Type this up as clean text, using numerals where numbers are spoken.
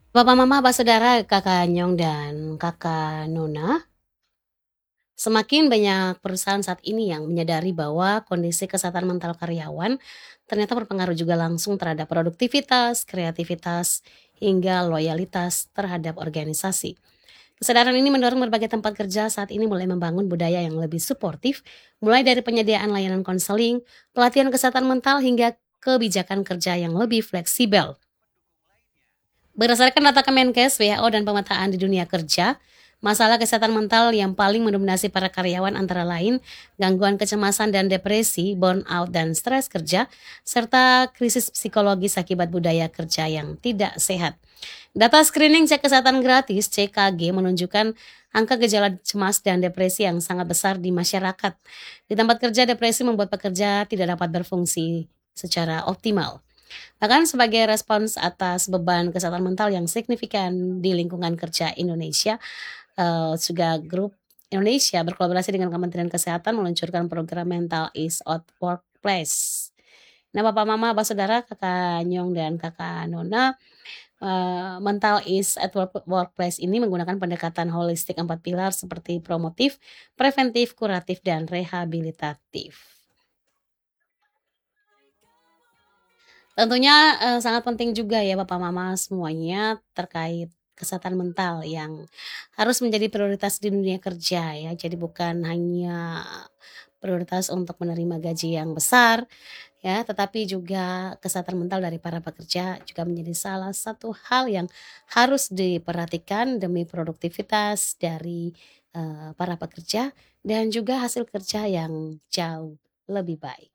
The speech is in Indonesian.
Papa mama, abah saudara, kakak Nyong, dan kakak Nona, semakin banyak perusahaan saat ini yang menyadari bahwa kondisi kesehatan mental karyawan ternyata berpengaruh juga langsung terhadap produktivitas, kreativitas, hingga loyalitas terhadap organisasi. Kesadaran ini mendorong berbagai tempat kerja saat ini mulai membangun budaya yang lebih suportif, mulai dari penyediaan layanan konseling, pelatihan kesehatan mental, hingga kebijakan kerja yang lebih fleksibel. Berdasarkan data Kemenkes, WHO, dan pemetaan di dunia kerja, masalah kesehatan mental yang paling mendominasi para karyawan antara lain gangguan kecemasan dan depresi, burnout dan stres kerja, serta krisis psikologis akibat budaya kerja yang tidak sehat. Data screening cek kesehatan gratis (CKG) menunjukkan angka gejala cemas dan depresi yang sangat besar di masyarakat. Di tempat kerja, depresi membuat pekerja tidak dapat berfungsi secara optimal. Bahkan sebagai respons atas beban kesehatan mental yang signifikan di lingkungan kerja Indonesia, juga Grup Indonesia berkolaborasi dengan Kementerian Kesehatan meluncurkan program Mental is at Workplace. Nah, Bapak, Mama, Abah, Saudara, Kakak Nyong, dan Kakak Nona, Mental is at Workplace ini menggunakan pendekatan holistik 4 pilar seperti promotif, preventif, kuratif, dan rehabilitatif. Tentunya, sangat penting juga ya Bapak Mama semuanya terkait kesehatan mental yang harus menjadi prioritas di dunia kerja ya. Jadi bukan hanya prioritas untuk menerima gaji yang besar ya, tetapi juga kesehatan mental dari para pekerja juga menjadi salah satu hal yang harus diperhatikan demi produktivitas dari, para pekerja dan juga hasil kerja yang jauh lebih baik.